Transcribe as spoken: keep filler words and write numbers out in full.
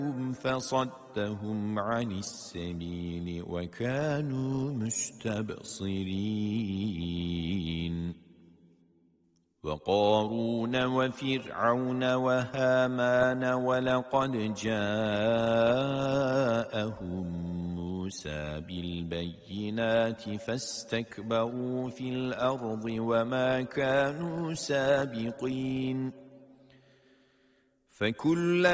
فصدهم عن السبيل وكانوا مستبصرين وقارون وفرعون وهامان ولقد جاءهم موسى بالبينات فاستكبروا في الأرض وما كانوا سابقين فكلا